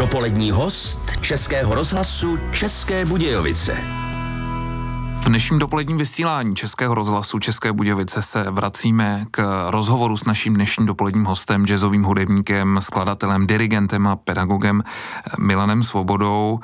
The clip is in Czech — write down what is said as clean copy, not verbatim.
Dopolední host Českého rozhlasu České Budějovice. V dnešním dopoledním vysílání Českého rozhlasu České Budějovice se vracíme k rozhovoru s naším dnešním dopoledním hostem, jazzovým hudebníkem, skladatelem, dirigentem a pedagogem Milanem Svobodou.